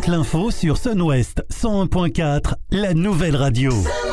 toute l'info sur Sun West 101.4, la nouvelle radio.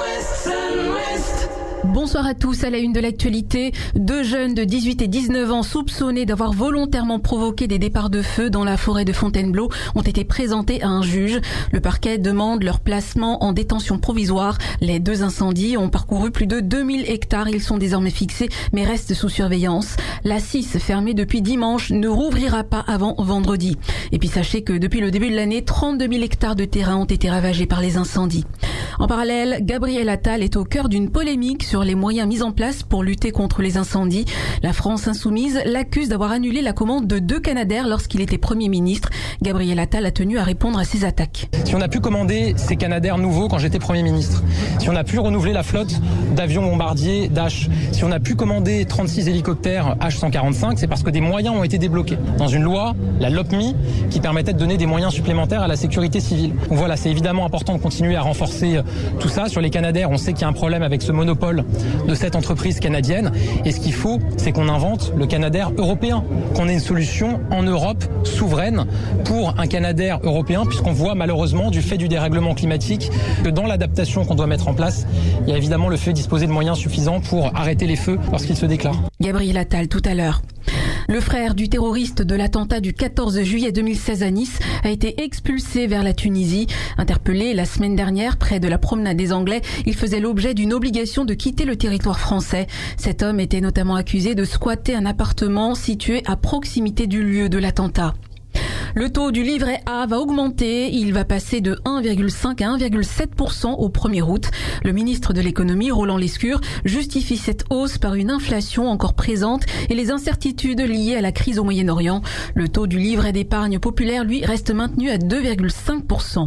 Bonsoir à tous. À la une de l'actualité, 2 jeunes de 18 et 19 ans soupçonnés d'avoir volontairement provoqué des départs de feu dans la forêt de Fontainebleau ont été présentés à un juge. Le parquet demande leur placement en détention provisoire. Les 2 incendies ont parcouru plus de 2000 hectares. Ils sont désormais fixés mais restent sous surveillance. La 6, fermée depuis dimanche, ne rouvrira pas avant vendredi. Et puis sachez que depuis le début de l'année, 32 000 hectares de terrain ont été ravagés par les incendies. En parallèle, Gabriel Attal est au cœur d'une polémique sur les moyens mis en place pour lutter contre les incendies. La France insoumise l'accuse d'avoir annulé la commande de 2 Canadair lorsqu'il était Premier ministre. Gabriel Attal a tenu à répondre à ces attaques. Si on a pu commander ces Canadair nouveaux quand j'étais Premier ministre, si on a pu renouveler la flotte d'avions bombardiers Dash, si on a pu commander 36 hélicoptères H-145, c'est parce que des moyens ont été débloqués dans une loi, la LOPMI, qui permettait de donner des moyens supplémentaires à la sécurité civile. Donc voilà, c'est évidemment important de continuer à renforcer tout ça. Sur les Canadair, on sait qu'il y a un problème avec ce monopole de cette entreprise canadienne. Et ce qu'il faut, c'est qu'on invente le Canadair européen, qu'on ait une solution en Europe souveraine pour un Canadair européen, puisqu'on voit malheureusement, du fait du dérèglement climatique, que dans l'adaptation qu'on doit mettre en place, il y a évidemment le fait de disposer de moyens suffisants pour arrêter les feux lorsqu'ils se déclarent. Gabriel Attal tout à l'heure. Le frère du terroriste de l'attentat du 14 juillet 2016 à Nice a été expulsé vers la Tunisie. Interpellé la semaine dernière près de la promenade des Anglais, il faisait l'objet d'une obligation de quitter le territoire français. Cet homme était notamment accusé de squatter un appartement situé à proximité du lieu de l'attentat. Le taux du livret A va augmenter. Il va passer de 1,5 à 1,7% au 1er août. Le ministre de l'économie, Roland Lescure, justifie cette hausse par une inflation encore présente et les incertitudes liées à la crise au Moyen-Orient. Le taux du livret d'épargne populaire, lui, reste maintenu à 2,5%.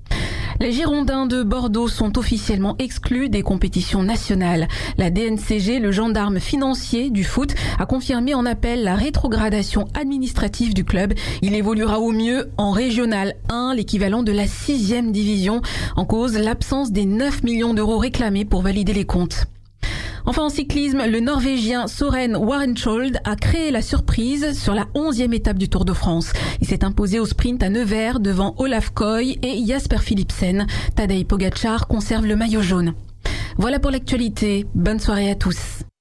Les Girondins de Bordeaux sont officiellement exclus des compétitions nationales. La DNCG, le gendarme financier du foot, a confirmé en appel la rétrogradation administrative du club. Il évoluera au mieux en Régional 1, l'équivalent de la 6e division. En cause, l'absence des 9 millions d'euros réclamés pour valider les comptes. Enfin en cyclisme, le Norvégien Søren Warentscholdt a créé la surprise sur la 11e étape du Tour de France. Il s'est imposé au sprint à Nevers devant Olaf Koy et Jasper Philipsen. Tadej Pogačar conserve le maillot jaune. Voilà pour l'actualité. Bonne soirée à tous.